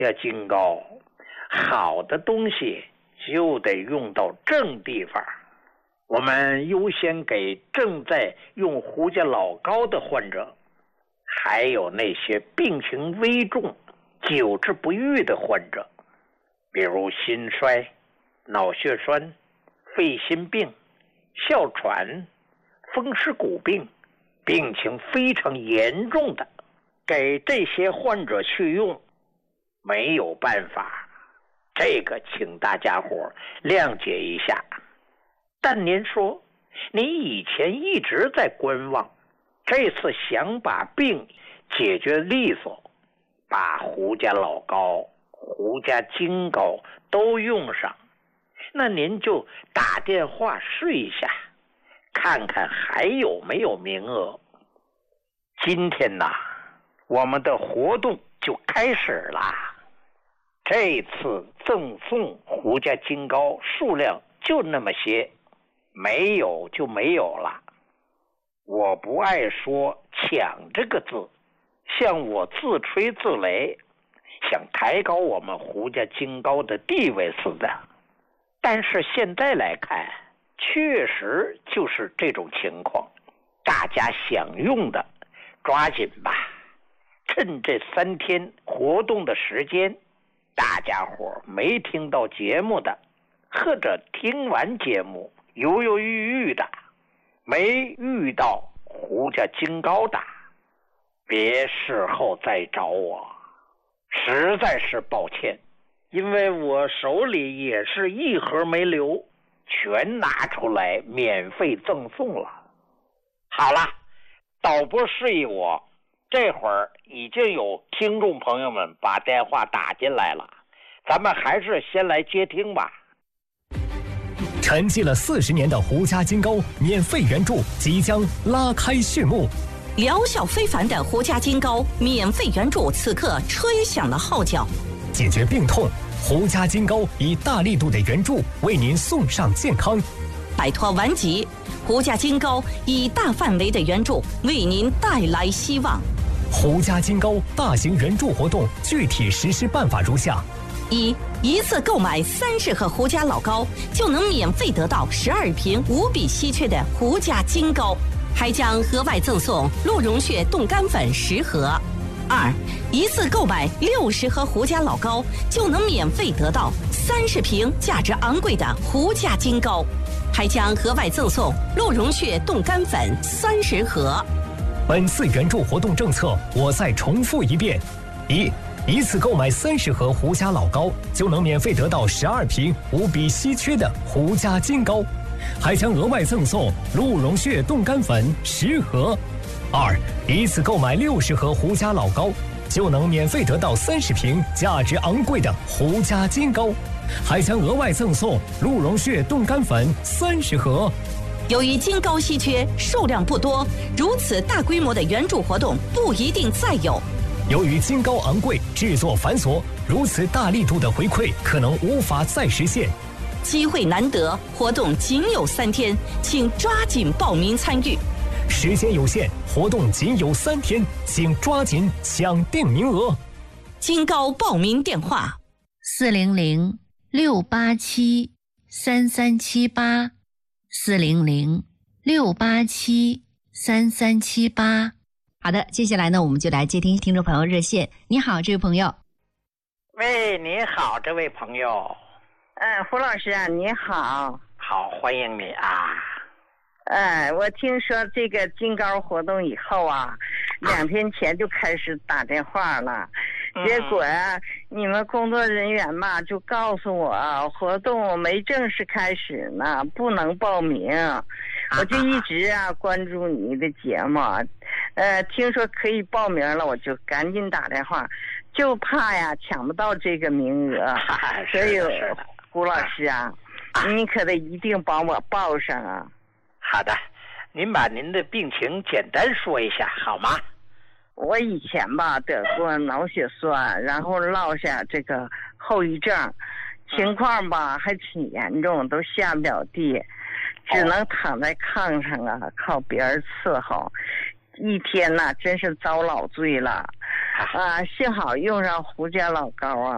要金高，好的东西就得用到正地方。我们优先给正在用胡家老高的患者，还有那些病情危重、久治不愈的患者，比如心衰、脑血栓、肺心病、哮喘、风湿骨病，病情非常严重的，给这些患者去用没有办法，这个请大家伙谅解一下。但您说你以前一直在观望，这次想把病解决利索，把胡家老高、胡家金高都用上，那您就打电话试一下，看看还有没有名额。今天呐，我们的活动就开始了。这次赠送胡家金高数量就那么些，没有就没有了。我不爱说抢这个字，像我自吹自擂，想抬高我们胡家金高的地位似的。但是现在来看，确实就是这种情况，大家想用的抓紧吧，趁这3天活动的时间，大家伙没听到节目的，或者听完节目犹犹豫豫的，没遇到胡家金高的，别事后再找我，实在是抱歉，因为我手里也是一盒没留，全拿出来免费赠送了。好了，导播示意我，这会儿已经有听众朋友们把电话打进来了，咱们还是先来接听吧。 沉寂了40年的胡家金高免费援助即将拉开序幕， 疗效非凡的胡家金高免费援助此刻吹响了号角。 解决病痛，胡家金高以大力度的援助为您送上健康； 摆脱顽疾，胡家金高以大范围的援助为您带来希望。 胡家金高大型援助活动具体实施办法如下： 一次购买30盒胡家老高，就能免费得到12瓶无比稀缺的胡家金高，还将额外赠送鹿茸血冻干粉10盒。一次购买60盒胡家老高，就能免费得到30瓶价值昂贵的胡家金高，还将额外赠送鹿茸血冻干粉30盒。 本次援助活动政策我再重复一遍：一次购买30盒胡家老高，就能免费得到12瓶无比稀缺的胡家金高，还将额外赠送鹿茸血冻干粉10盒。一次购买60盒胡家老高，就能免费得到30瓶价值昂贵的胡家金高，还将额外赠送鹿茸血冻干粉30盒。 由于金高稀缺，数量不多，如此大规模的援助活动不一定再有。 由于金高昂贵，制作繁琐，如此大力度的回馈可能无法再实现。 机会难得，活动仅有3天，请抓紧报名参与。 时间有限，活动仅有3天，请抓紧抢定名额。 金高报名电话 ：400-687-3378，400-687-3378。好的，接下来呢，我们就来接听听众朋友热线。你好，这位朋友。 喂，你好，这位朋友。 胡老师啊，你好。 好，欢迎你啊。 我听说这个金高活动以后啊，2天前就开始打电话了，结果你们工作人员嘛就告诉我，活动没正式开始呢，不能报名。我就一直关注你的节目，听说可以报名了，我就赶紧打电话，就怕抢不到这个名额，所以胡老师你可得一定帮我报上啊。 好的，您把您的病情简单说一下好吗？ 我以前得过脑血栓，然后落下这个后遗症，情况还挺严重，都下不了地，只能躺在炕上靠别人伺候，一天真是遭老罪了。幸好用上胡家老高